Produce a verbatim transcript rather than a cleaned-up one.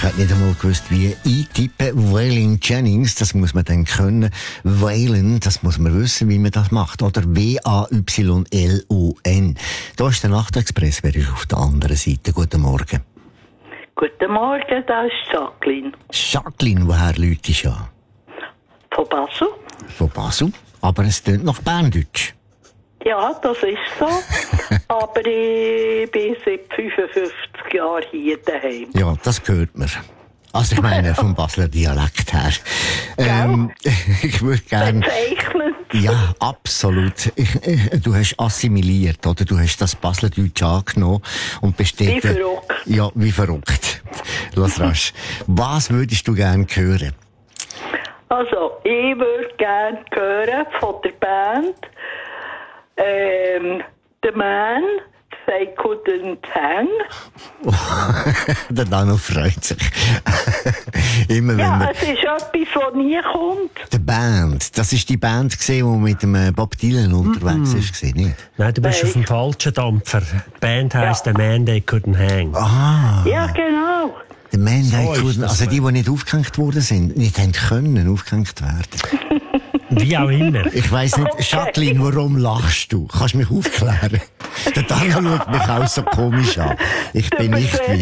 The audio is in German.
Ich hätte nicht einmal gewusst, wie eintippen. Waylon Jennings, das muss man dann können. Waylon, das muss man wissen, wie man das macht. Oder W A Y L O N. Da ist der Nachtexpress, wer ist auf der anderen Seite? Guten Morgen. Guten Morgen, da ist Jacqueline. Jacqueline, woher läutest du an? Von Basel. Von Basel. Aber es tönt nach Berndeutsch. Ja, das ist so. Aber ich bin seit fünfundfünfzig Jahren hier daheim. Ja, das hört man. Also ich meine, vom Basler Dialekt her. Ähm, ich würde gerne... Bezeichnend. Ja, absolut. Ich, ich, du hast assimiliert, oder? Du hast das Baslerdeutsch angenommen und besteht... Wie verrückt. Ja, wie verrückt. Lass rasch. Was würdest du gerne hören? Also, ich würde gerne hören von der Band ähm, The Man, They Couldn't Hang. Der Dano freut sich. Immer wenn Ja, man... es ist etwas, das nie kommt. Die Band, das ist die Band gesehen, die mit dem äh, Bob Dylan unterwegs ist, gewesen, nicht? Nein, du bist Nein. auf dem falschen Dampfer. Die Band heisst Ja. The Man They Couldn't Hang. Ah, Ja, genau. der Man, So der ist couldn't- das also die, mal. die nicht aufgehängt worden sind, nicht haben können aufgehängt werden. Wie auch immer. Ich weiss nicht, Okay. Jacqueline, warum lachst du? Kannst du mich aufklären? Der Daniel schaut mich auch so komisch an. Ich bin nicht wie